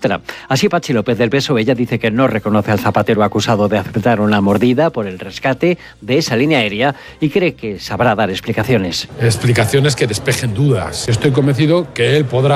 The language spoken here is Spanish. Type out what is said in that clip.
etc. Así Patxi López del PSOE, ella dice que no reconoce al zapatero acusado de aceptar una mordida por el rescate de esa línea aérea y cree que sabrá dar explicaciones. Explicaciones que despejen dudas. Estoy convencido que él podrá